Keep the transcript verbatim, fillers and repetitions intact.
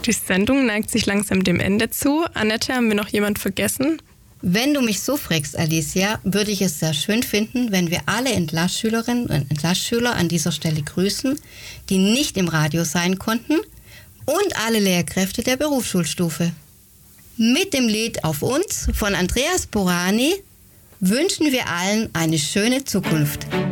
Die Sendung neigt sich langsam dem Ende zu. Annette, haben wir noch jemand vergessen? Wenn du mich so fragst, Alicia, würde ich es sehr schön finden, wenn wir alle Entlassschülerinnen und Entlassschüler an dieser Stelle grüßen, die nicht im Radio sein konnten, und alle Lehrkräfte der Berufsschulstufe. Mit dem Lied Auf uns von Andreas Borani wünschen wir allen eine schöne Zukunft.